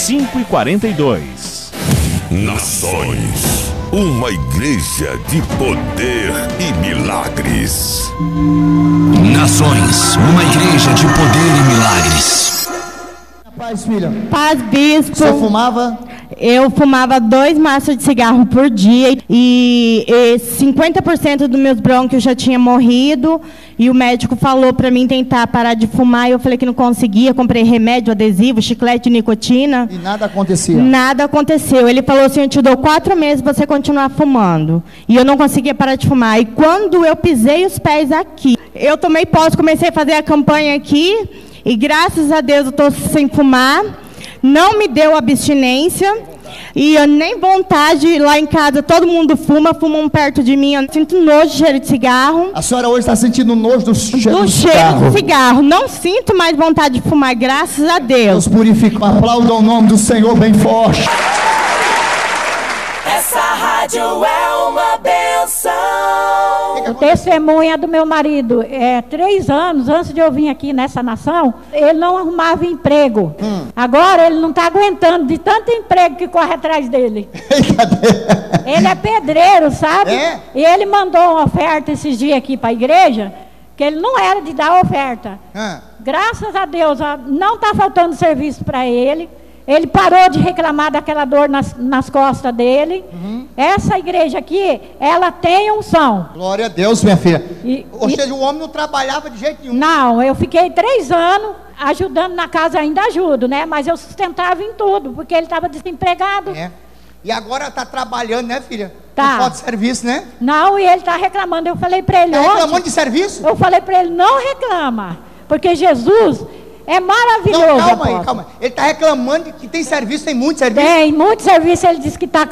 5:42. Nações, uma igreja de poder e milagres. Nações, uma igreja de poder e milagres. Paz, filha. Paz, bispo. Você fumava? Eu fumava 2 maços de cigarro por dia e 50% dos meus brônquios já tinha morrido. E o médico falou para mim tentar parar de fumar. E eu falei que não conseguia. Comprei remédio, adesivo, chiclete de nicotina. E nada acontecia? Nada aconteceu. Ele falou assim, eu te dou 4 meses para você continuar fumando. E eu não conseguia parar de fumar. E quando eu pisei os pés aqui, eu tomei posse, comecei a fazer a campanha aqui. E graças a Deus eu estou sem fumar. Não me deu abstinência. E eu nem vontade, lá em casa todo mundo fumam perto de mim. Eu sinto nojo de cheiro de cigarro. A senhora hoje está sentindo nojo do cheiro do cigarro? Cigarro. Não sinto mais vontade de fumar, graças a Deus. Deus purifica. Aplaudam o nome do Senhor bem forte. Essa rádio é uma bênção. O testemunho é do meu marido. 3 anos antes de eu vir aqui nessa nação, ele não arrumava emprego. Agora ele não está aguentando de tanto emprego que corre atrás dele. Ele é pedreiro, sabe? É? E ele mandou uma oferta esses dias aqui para a igreja, que ele não era de dar oferta. Graças a Deus, não está faltando serviço para ele. Ele parou de reclamar daquela dor nas costas dele. Essa igreja aqui, ela tem unção. Glória a Deus, minha filha. Ou seja, o homem não trabalhava de jeito nenhum. Não, eu fiquei 3 anos ajudando na casa, ainda ajudo, né? Mas eu sustentava em tudo, porque ele estava desempregado. E agora está trabalhando, né, filha? Tá. Não pode serviço, né? Não, e ele está reclamando. Eu falei para ele Está reclamando de serviço? Eu falei para ele, não reclama, porque Jesus é maravilhoso. Não, calma aí. Ele está reclamando de que tem serviço, tem muito serviço? Tem muito serviço, ele disse que está